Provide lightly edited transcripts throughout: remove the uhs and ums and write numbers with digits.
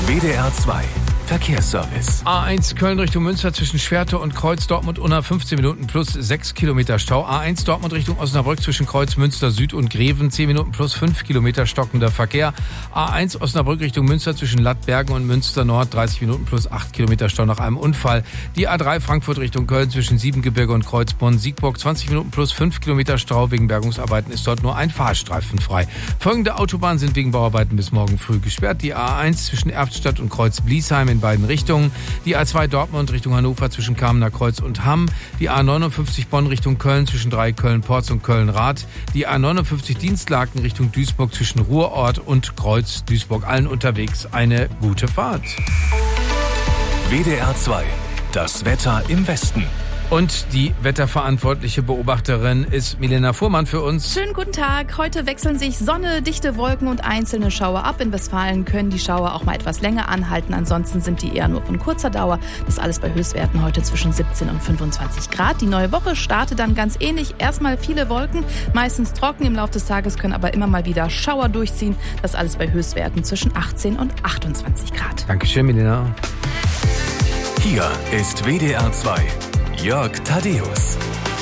WDR 2 Verkehrsservice. A1 Köln Richtung Münster zwischen Schwerte und Kreuz Dortmund-Unna 15 Minuten plus 6 Kilometer Stau. A1 Dortmund Richtung Osnabrück zwischen Kreuz Münster Süd und Greven 10 Minuten plus 5 Kilometer stockender Verkehr. A1 Osnabrück Richtung Münster zwischen Lattbergen und Münster Nord 30 Minuten plus 8 Kilometer Stau nach einem Unfall. Die A3 Frankfurt Richtung Köln zwischen Siebengebirge und Kreuzborn-Siegburg 20 Minuten plus 5 Kilometer Stau. Wegen Bergungsarbeiten ist dort nur ein Fahrstreifen frei. Folgende Autobahnen sind wegen Bauarbeiten bis morgen früh gesperrt. Die A1 zwischen Erftstadt und Kreuz-Bliesheim in beiden Richtungen. Die A2 Dortmund Richtung Hannover zwischen Kamener Kreuz und Hamm. Die A59 Bonn Richtung Köln zwischen Köln-Porz und Köln-Rath. Die A59 Dienstlaken Richtung Duisburg zwischen Ruhrort und Kreuz Duisburg. Allen unterwegs eine gute Fahrt. WDR 2. Das Wetter im Westen. Und die wetterverantwortliche Beobachterin ist Milena Fuhrmann für uns. Schönen guten Tag. Heute wechseln sich Sonne, dichte Wolken und einzelne Schauer ab. In Westfalen können die Schauer auch mal etwas länger anhalten. Ansonsten sind die eher nur von kurzer Dauer. Das alles bei Höchstwerten heute zwischen 17 und 25 Grad. Die neue Woche startet dann ganz ähnlich. Erstmal viele Wolken, meistens trocken. Im Laufe des Tages können aber immer mal wieder Schauer durchziehen. Das alles bei Höchstwerten zwischen 18 und 28 Grad. Dankeschön, Milena. Hier ist WDR 2. Jörg Thaddeus.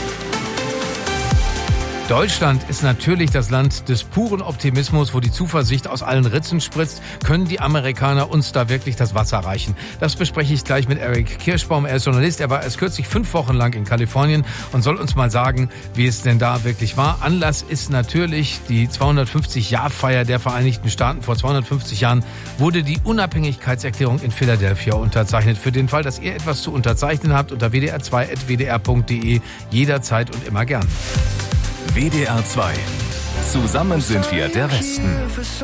Deutschland ist natürlich das Land des puren Optimismus, wo die Zuversicht aus allen Ritzen spritzt. Können die Amerikaner uns da wirklich das Wasser reichen? Das bespreche ich gleich mit Eric Kirschbaum. Er ist Journalist, er war erst kürzlich 5 Wochen lang in Kalifornien und soll uns mal sagen, wie es denn da wirklich war. Anlass ist natürlich die 250-Jahr-Feier der Vereinigten Staaten. Vor 250 Jahren wurde die Unabhängigkeitserklärung in Philadelphia unterzeichnet. Für den Fall, dass ihr etwas zu unterzeichnen habt, unter wdr2.wdr.de jederzeit und immer gern. WDR 2. Zusammen sind wir der Westen.